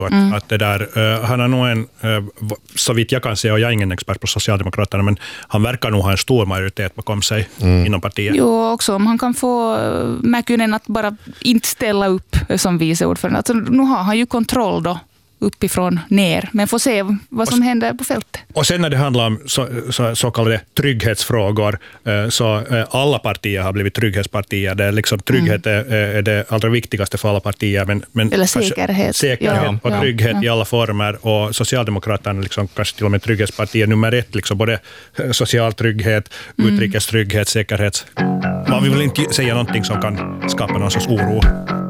Att det där, han har nog så vitt jag kan se, och jag är ingen expert på Socialdemokraterna, men han verkar nog ha en stor majoritet bakom sig inom partiet. Jo, också om han kan få Mäkynen att bara inte ställa upp som viceordförande. Alltså, nu har han ju kontroll då uppifrån ner, men får se vad som händer på fältet. Och sen när det handlar om så kallade trygghetsfrågor, så alla partier har blivit trygghetspartier. Det är liksom, trygghet är det allra viktigaste för alla partier. Men eller säkerhet. Säkerhet och trygghet i alla former. Och Socialdemokraterna liksom, kanske till och med trygghetspartier nummer 1, liksom både social trygghet, utrikestrygghet, säkerhet. Man vill väl inte säga någonting som kan skapa någon sorts oro.